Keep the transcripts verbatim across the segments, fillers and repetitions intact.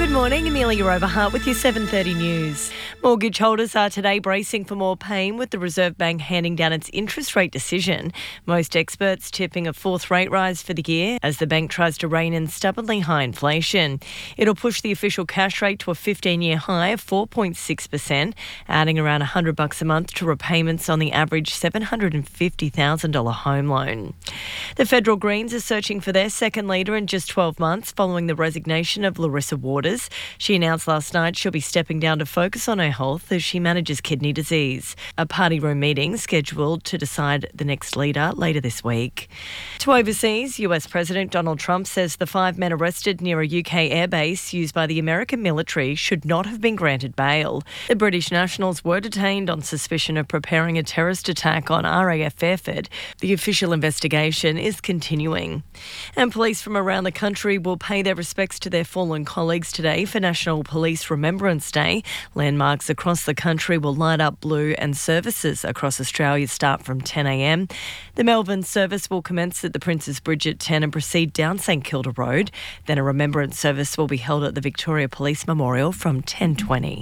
Good morning, Amelia Overhart with your seven thirty news. Mortgage holders are today bracing for more pain with the Reserve Bank handing down its interest rate decision. Most experts tipping a fourth rate rise for the year as the bank tries to rein in stubbornly high inflation. It'll push the official cash rate to a fifteen-year high of four point six percent, adding around one hundred bucks a month to repayments on the average seven hundred fifty thousand dollars home loan. The Federal Greens are searching for their second leader in just twelve months following the resignation of Larissa Waters. She announced last night she'll be stepping down to focus on her health as she manages kidney disease. A party room meeting scheduled to decide the next leader later this week. To overseas, U S President Donald Trump says the five men arrested near a U K airbase used by the American military should not have been granted bail. The British nationals were detained on suspicion of preparing a terrorist attack on R A F Fairford. The official investigation is continuing. And police from around the country will pay their respects to their fallen colleagues today for National Police Remembrance Day. Landmarks across the country will light up blue and services across Australia start from ten a m. The Melbourne service will commence at the Princes Bridge at ten and proceed down St Kilda Road. Then a remembrance service will be held at the Victoria Police Memorial from ten twenty.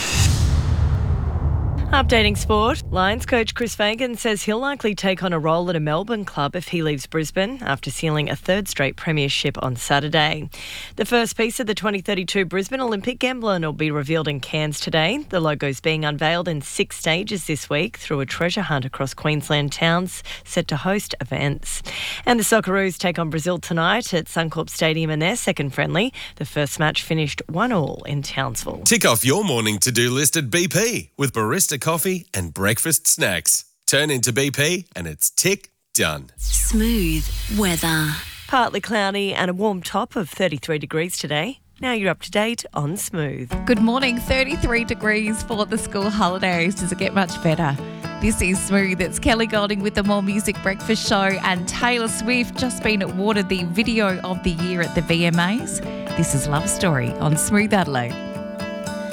Updating sport, Lions coach Chris Fagan says he'll likely take on a role at a Melbourne club if he leaves Brisbane after sealing a third straight premiership on Saturday. The first piece of the twenty thirty-two Brisbane Olympic Gambler will be revealed in Cairns today. The logo's being unveiled in six stages this week through a treasure hunt across Queensland towns set to host events. And the Socceroos take on Brazil tonight at Suncorp Stadium in their second friendly. The first match finished one all in Townsville. Tick off your morning to-do list at B P with barista coffee and breakfast snacks. Turn into B P and it's tick done. Smooth weather. Partly cloudy and a warm top of thirty-three degrees today. Now you're up to date on Smooth. Good morning. thirty-three degrees for the school holidays. Does it get much better? This is Smooth. It's Kelly Golding with the More Music Breakfast Show, and Taylor Swift just been awarded the Video of the Year at the V M As. This is Love Story on Smooth Adelaide.